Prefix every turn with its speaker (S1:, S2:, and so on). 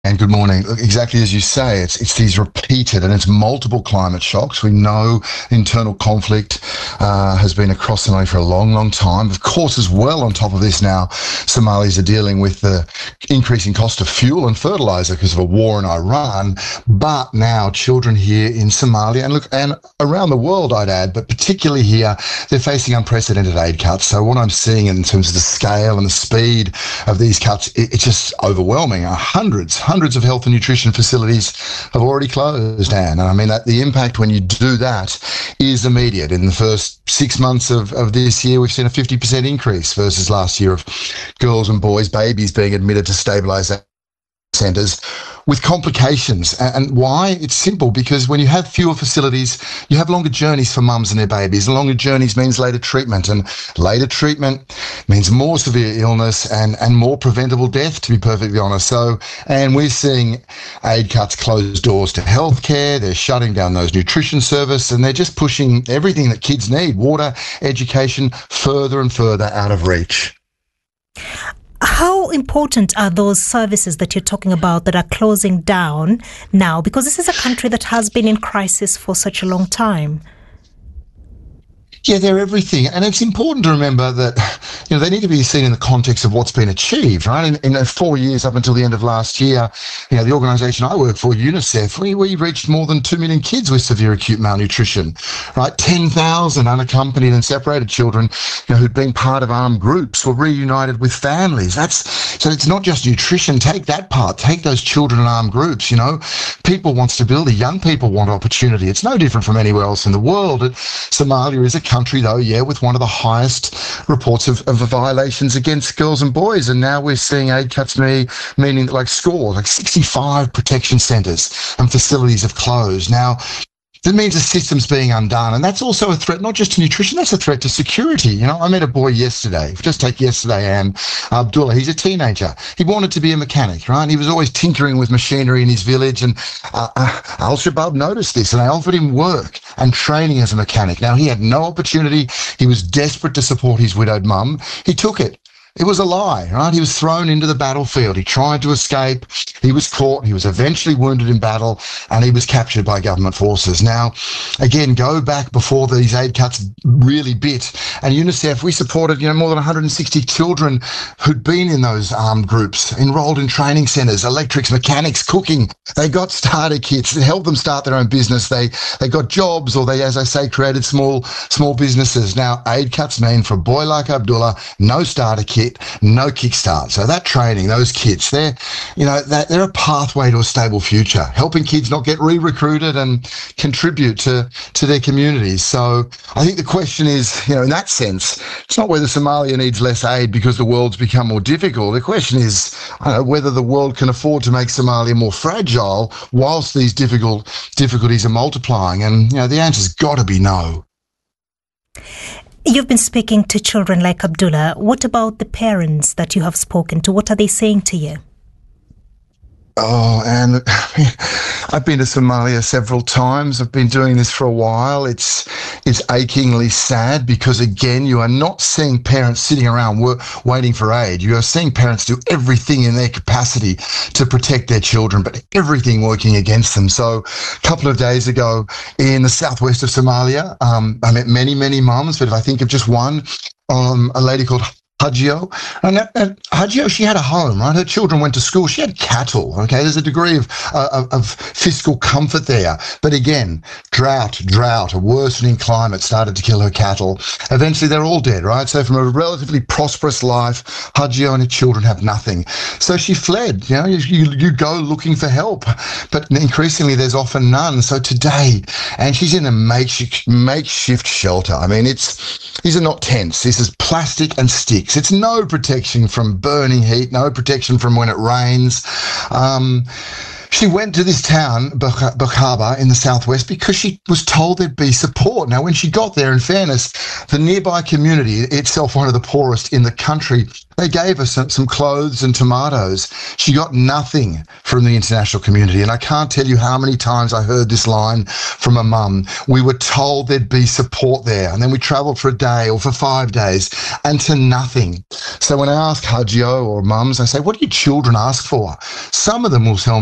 S1: And good morning. Look, exactly as you say, it's these repeated and it's multiple climate shocks. We know internal conflict has been across Somalia for a long, long time. Of course, as well, on top of this now, Somalis are dealing with the increasing cost of fuel and fertilizer because of a war in Iran. But now children here in Somalia and around the world, I'd add, but particularly here, they're facing unprecedented aid cuts. So what I'm seeing in terms of the scale and the speed of these cuts, it's just overwhelming. Hundreds of health and nutrition facilities have already closed, Anne. And I mean, that the impact when you do that is immediate. In the first 6 months of this year, we've seen a 50% increase versus last year of girls and boys, babies being admitted to stabilisation centres with complications. And why? It's simple, because when you have fewer facilities, you have longer journeys for mums and their babies. And longer journeys means later treatment, and later treatment means more severe illness and more preventable death, to be perfectly honest. So, and we're seeing aid cuts close doors to healthcare. They're shutting down those nutrition services, and they're just pushing everything that kids need, water, education, further and further out of reach.
S2: How important are those services that you're talking about that are closing down now? Because this is a country that has been in crisis for such a long time.
S1: Yeah, they're everything. And it's important to remember that, they need to be seen in the context of what's been achieved, right? In 4 years up until the end of last year, the organisation I work for, UNICEF, we reached more than 2 million kids with severe acute malnutrition, right? 10,000 unaccompanied and separated children, who'd been part of armed groups were reunited with families. So it's not just nutrition. Take that part. Take those children in armed groups, People want stability. Young people want opportunity. It's no different from anywhere else in the world. Somalia is a country, though, with one of the highest reports of violations against girls and boys. And now we're seeing aid cuts, meaning that 65 protection centres and facilities have closed. Now, that means the system's being undone. And that's also a threat, not just to nutrition, that's a threat to security. I met a boy yesterday, just take yesterday, and Abdullah, he's a teenager. He wanted to be a mechanic, right? He was always tinkering with machinery in his village, and Al-Shabaab noticed this, and they offered him work and training as a mechanic. Now, he had no opportunity. He was desperate to support his widowed mum. He took it. It was a lie, right? He was thrown into the battlefield. He tried to escape. He was caught. He was eventually wounded in battle, and he was captured by government forces. Now, again, go back before these aid cuts really bit. And UNICEF, we supported, more than 160 children who'd been in those armed groups, enrolled in training centres, electrics, mechanics, cooking. They got starter kits that helped them start their own business. They got jobs, or they, as I say, created small businesses. Now, aid cuts mean for a boy like Abdullah, no starter kit, no kickstart. So that training, those kits, they're a pathway to a stable future, helping kids not get re-recruited and contribute to their communities. So I think the question is, in that sense, it's not whether Somalia needs less aid because the world's become more difficult. The question is whether the world can afford to make Somalia more fragile whilst these difficulties are multiplying. And, the answer's got to be no.
S2: You've been speaking to children like Abdullah. What about the parents that you have spoken to? What are they saying to you?
S1: Oh, and I've been to Somalia several times. I've been doing this for a while. It's achingly sad because, again, you are not seeing parents sitting around waiting for aid. You are seeing parents do everything in their capacity to protect their children, but everything working against them. So a couple of days ago in the southwest of Somalia, I met many, many mums, but if I think of just one, a lady called Hajio. And Hajio, she had a home, right? Her children went to school. She had cattle, okay? There's a degree of fiscal comfort there. But again, drought, a worsening climate started to kill her cattle. Eventually, they're all dead, right? So from a relatively prosperous life, Hajio and her children have nothing. So she fled. You go looking for help. But increasingly, there's often none. So today, and she's in a makeshift shelter. I mean, these are not tents. This is plastic and sticks. It's no protection from burning heat, no protection from when it rains. She went to this town, Bukhaba, in the southwest, because she was told there'd be support. Now, when she got there, in fairness, the nearby community, itself one of the poorest in the country, they gave her some clothes and tomatoes. She got nothing from the international community. And I can't tell you how many times I heard this line from a mum. We were told there'd be support there. And then we travelled for a day or for 5 days and to nothing. So when I ask Hajio or mums, I say, what do your children ask for? Some of them will tell